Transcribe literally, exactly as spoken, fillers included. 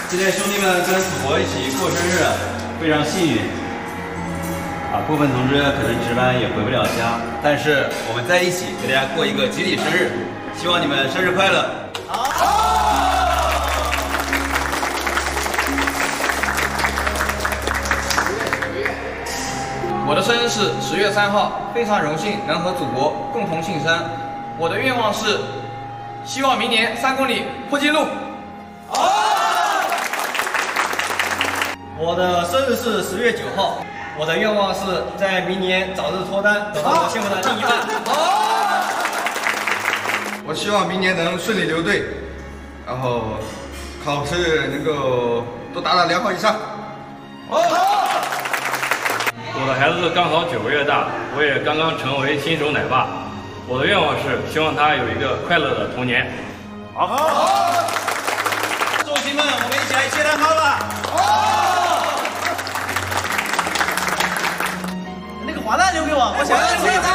今天兄弟们跟祖国一起过生日，非常幸运。啊，部分同志可能值班也回不了家，但是我们在一起给大家过一个集体生日，希望你们生日快乐！好。 我的生日是十月三号，非常荣幸能和祖国共同庆生。我的愿望是，希望明年三公里破纪录。好。 我的生日是十月九号，我的愿望是在明年早日脱单，找到我幸福的另一半。 好。 我希望明年能顺利留队，然后考试能够都达到良好以上。 好。 我的孩子刚好九个月大，我也刚刚成为新手奶爸。我的愿望是希望他有一个快乐的童年。好。好。 寿星们，我们一起来切蛋糕吧！ 那个滑蛋留给我，我想要这个。